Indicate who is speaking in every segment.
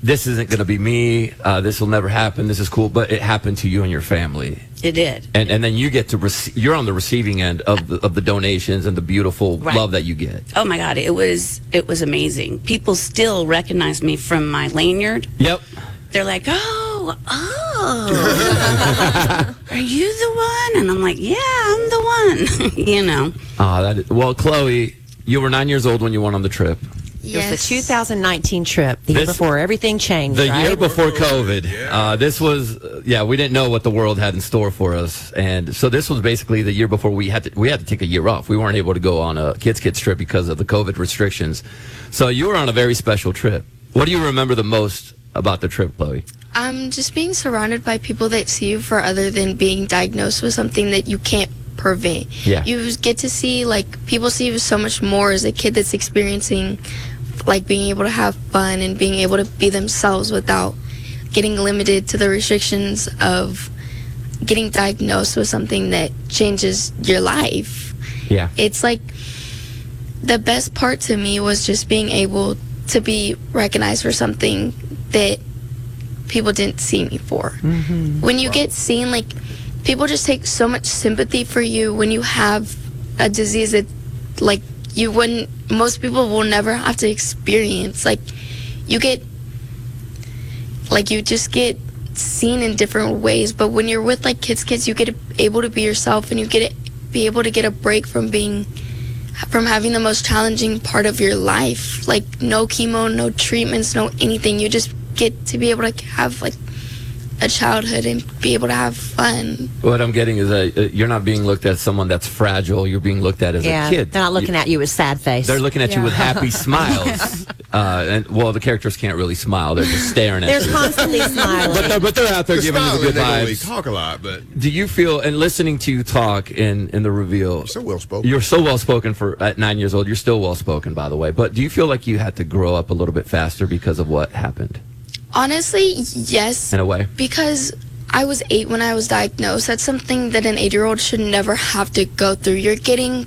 Speaker 1: this isn't going to be me. This will never happen. This is cool. But it happened to you and your family.
Speaker 2: It did.
Speaker 1: And then you get to you're on the receiving end of the donations and the beautiful love that you get.
Speaker 2: Oh my God, it was amazing. People still recognize me from my lanyard.
Speaker 1: Yep.
Speaker 2: They're like, oh, are you the one? And I'm like, yeah, I'm the one.
Speaker 1: Well, Chloe, you were 9 years old when you went on the trip.
Speaker 3: It was the 2019 trip, the year before everything changed,
Speaker 1: The
Speaker 3: right?
Speaker 1: year before COVID. This was, we didn't know what the world had in store for us. And so this was basically the year before we had to take a year off. We weren't able to go on a kids trip because of the COVID restrictions. So you were on a very special trip. What do you remember the most about the trip, Chloe?
Speaker 4: Just being surrounded by people that see you for other than being diagnosed with something that you can't prevent.
Speaker 1: Yeah.
Speaker 4: You get to see, people see you so much more as a kid that's experiencing, being able to have fun and being able to be themselves without getting limited to the restrictions of getting diagnosed with something that changes your life.
Speaker 1: Yeah.
Speaker 4: It's the best part to me was just being able to be recognized for something that people didn't see me for. Mm-hmm. When you get seen, people just take so much sympathy for you when you have a disease that, most people will never have to experience. You just get seen in different ways, but when you're with, kids, you get able to be yourself, and you be able to get a break from having the most challenging part of your life. No chemo, no treatments, no anything. You just get to be able to have, a childhood and be able to have fun.
Speaker 1: What I'm getting is that you're not being looked at as someone that's fragile. You're being looked at as a kid.
Speaker 3: They're not looking at you with sad face.
Speaker 1: They're looking at you with happy smiles. The characters can't really smile. They're just staring at you.
Speaker 3: They're constantly smiling.
Speaker 1: But they're out there giving you the good
Speaker 5: they don't
Speaker 1: vibes.
Speaker 5: really talk a lot, but
Speaker 1: Do you feel, and listening to you talk in the reveal,
Speaker 5: so well spoken.
Speaker 1: you're so well spoken at 9 years old. You're still well spoken, by the way. But do you feel like you had to grow up a little bit faster because of what happened?
Speaker 4: Honestly, yes.
Speaker 1: In a way.
Speaker 4: Because I was 8 when I was diagnosed. That's something that an 8-year-old should never have to go through. You're getting,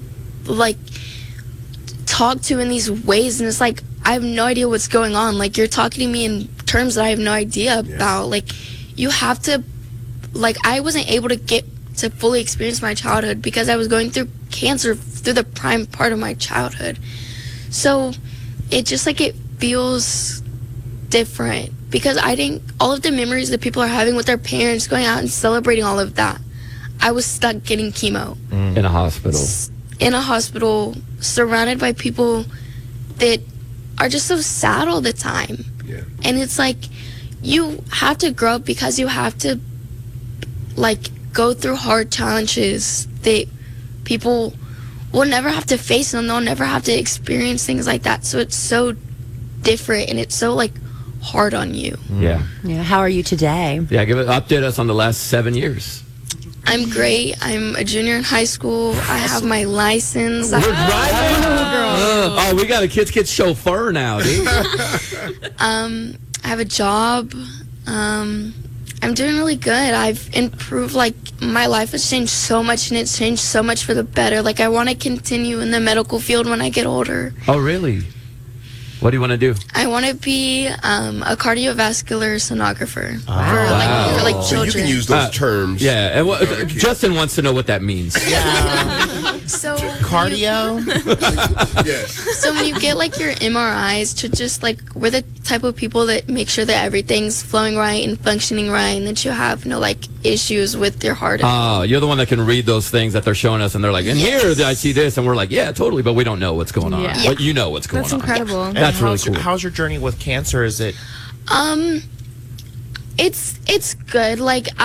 Speaker 4: talked to in these ways, and it's I have no idea what's going on. You're talking to me in terms that I have no idea about. You have to, I wasn't able to get to fully experience my childhood because I was going through cancer through the prime part of my childhood. So it just, it feels different. Because I think all of the memories that people are having with their parents, going out and celebrating all of that, I was stuck getting chemo.
Speaker 1: In a hospital.
Speaker 4: In a hospital, surrounded by people that are just so sad all the time.
Speaker 5: Yeah.
Speaker 4: And it's you have to grow up because you have to, go through hard challenges that people will never have to face, and they'll never have to experience things like that. So it's so different, and it's so, hard on you.
Speaker 1: Yeah.
Speaker 3: Yeah. How are you today?
Speaker 1: Yeah, update us on the last 7 years.
Speaker 4: I'm great. I'm a junior in high school. I have my license.
Speaker 1: We're driving. We got a kids chauffeur now, dude.
Speaker 4: I have a job. I'm doing really good. I've improved. My life has changed so much, and it's changed so much for the better. I want to continue in the medical field when I get older.
Speaker 1: Oh, really? What do you want to do?
Speaker 4: I want to be a cardiovascular sonographer
Speaker 1: Wow.
Speaker 4: for
Speaker 5: so
Speaker 4: children.
Speaker 5: you can use those terms.
Speaker 1: Yeah, and Justin wants to know what that means.
Speaker 4: So
Speaker 6: Cardio?
Speaker 5: Yes.
Speaker 4: So when you get your MRIs to just we're the type of people that make sure that everything's flowing right and functioning right, and that you have no issues with your heart.
Speaker 1: Oh, you're the one that can read those things that they're showing us, and they're like, and here I see this, and we're like, yeah, totally, but we don't know what's going on.
Speaker 7: Yeah.
Speaker 1: But you know what's going
Speaker 7: That's
Speaker 1: on.
Speaker 7: incredible.
Speaker 6: And
Speaker 1: That's really cool.
Speaker 6: How's your journey with cancer? Is it?
Speaker 4: It's good.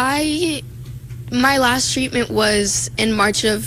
Speaker 4: My last treatment was in March of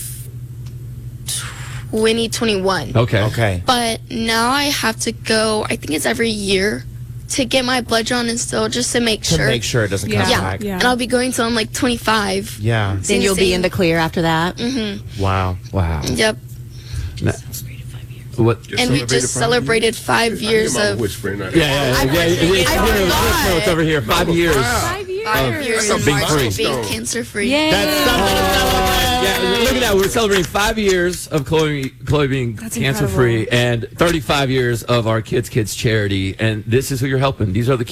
Speaker 4: 2021.
Speaker 1: Okay.
Speaker 4: But now I have to go, I think it's every year, to get my blood drawn and still just to make
Speaker 6: To
Speaker 4: sure.
Speaker 6: make sure it doesn't come
Speaker 4: Yeah.
Speaker 6: back.
Speaker 4: And I'll be going till I'm 25.
Speaker 6: Yeah.
Speaker 3: Then you'll be in the clear after that.
Speaker 6: Wow.
Speaker 4: Yep.
Speaker 1: What?
Speaker 4: And we just celebrated 5 years of
Speaker 5: whispering right
Speaker 1: Yeah. It's over here. 5 years.
Speaker 7: 5 years.
Speaker 4: 5 years
Speaker 5: That's
Speaker 4: of
Speaker 5: a big
Speaker 4: March of
Speaker 5: milestone.
Speaker 4: being cancer free.
Speaker 7: Yay.
Speaker 1: Yeah, look at that. We're celebrating 5 years of Chloe being
Speaker 7: That's
Speaker 1: cancer free, and 35 years of our kids charity. And this is who you're helping. These are the